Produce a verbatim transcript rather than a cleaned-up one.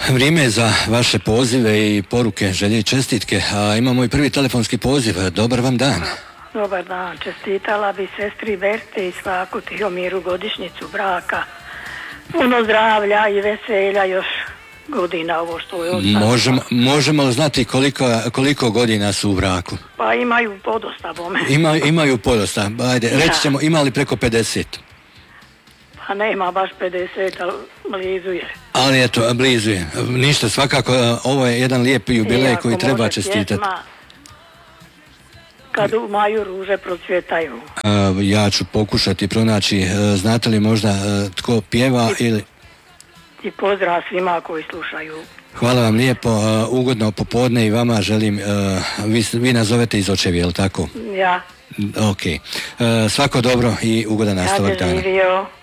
Vrijeme je za vaše pozive i poruke, želje i čestitke, a imamo i prvi telefonski poziv. Dobar vam dan. Dobar dan, čestitala bi sestri Berti i svaku Tihomiru godišnjicu braka. Puno zdravlja i veselja još godina ovo što je ostalo. Možemo, možemo li znati koliko, koliko godina su u braku? Pa imaju podosta bome. Ima, imaju podosta, ajde, reći ćemo imali preko pedeset. Pa nema baš pedeset, ali blizu je. Ali eto, blizu je. Ništa, svakako ovo je jedan lijep jubilej koji treba čestitati. Kad u maju ruže procvjetaju. Ja ću pokušati pronaći, znate li možda tko pjeva ili... I pozdrav svima koji slušaju. Hvala vam lijepo, ugodno popodne i vama želim, vi, vi nazovete iz Očevi, je li tako? Ja. Ok. Svako dobro i ugodan nastavak dana. Ja te živio.